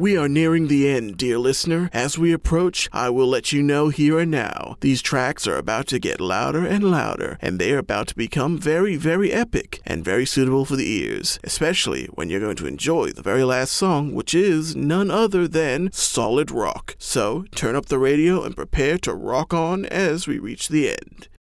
We are nearing the end, dear listener. As we approach, I will let you know here and now. These tracks are about to get louder and louder, and they are about to become very, very epic and very suitable for the ears, especially when you're going to enjoy the very last song, which is none other than solid rock. So turn up the radio and prepare to rock on as we reach the end.